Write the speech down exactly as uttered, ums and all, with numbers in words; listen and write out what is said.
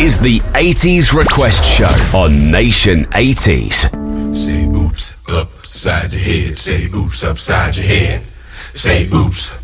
is the eighties Request Show on Nation eighties. Say oops upside your head. Say oops upside your head. Say oops.